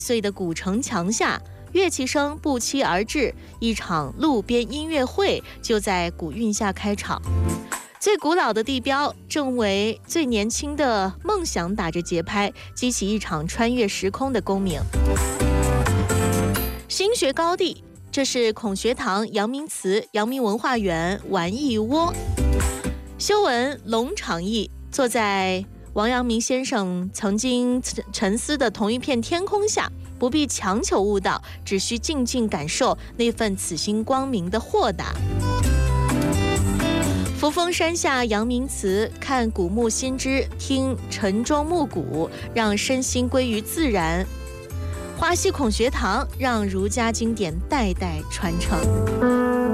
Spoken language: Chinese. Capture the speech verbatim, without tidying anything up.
岁的古城墙下，乐器声不期而至，一场路边音乐会就在古韵下开场。最古老的地标正为最年轻的梦想打着节拍，激起一场穿越时空的共鸣。新学高地，这是孔学堂阳明祠阳明文化园玩艺窝。修文龙场驿，坐在王阳明先生曾经沉思的同一片天空下，不必强求悟道，只需静静感受那份此心光明的豁达。扶风山下阳明祠，看古木新枝，听晨钟暮鼓，让身心归于自然。华西孔学堂，让儒家经典代代传承。